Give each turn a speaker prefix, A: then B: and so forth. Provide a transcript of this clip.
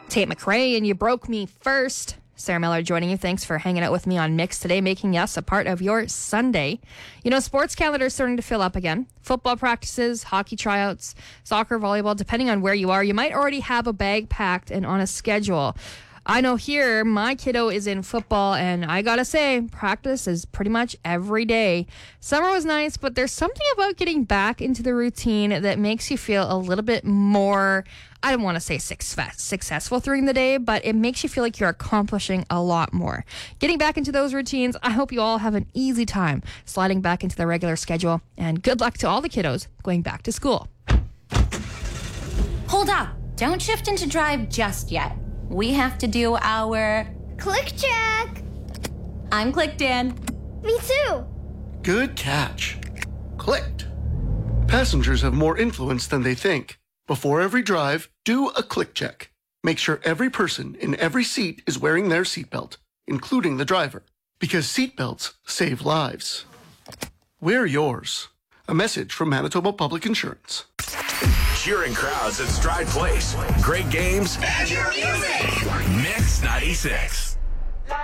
A: Tate McRae and You Broke Me First. Sarah Miller joining you. Thanks for hanging out with me on Mix today, making us a part of your Sunday. You know, sports calendar is starting to fill up again. Football practices, hockey tryouts, soccer, volleyball, depending on where you are, you might already have a bag packed and on a schedule. I know here, my kiddo is in football, and I gotta say, practice is pretty much every day. Summer was nice, but there's something about getting back into the routine that makes you feel a little bit more, I don't want to say successful during the day, but it makes you feel like you're accomplishing a lot more. Getting back into those routines, I hope you all have an easy time sliding back into the regular schedule, and good luck to all the kiddos going back to school.
B: Hold up. Don't shift into drive just yet. We have to do our...
C: Click check!
B: I'm clicked in.
C: Me too!
D: Good catch. Clicked. Passengers have more influence than they think. Before every drive, do a click check. Make sure every person in every seat is wearing their seatbelt, including the driver, because seatbelts save lives. Wear yours. A message from Manitoba Public Insurance.
E: Cheering crowds at Stride Place. Great games. And your music. Mix 96.